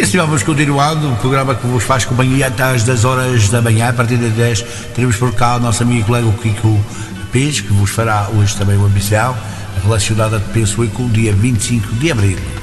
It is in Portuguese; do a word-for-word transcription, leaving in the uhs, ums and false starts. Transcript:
assim vamos continuando, o programa que vos faz companhia até às dez horas da manhã. A partir das dez teremos por cá o nosso amigo e colega o Kiko Pires, que vos fará hoje também uma missão relacionada, penso eu, com o dia vinte e cinco de abril.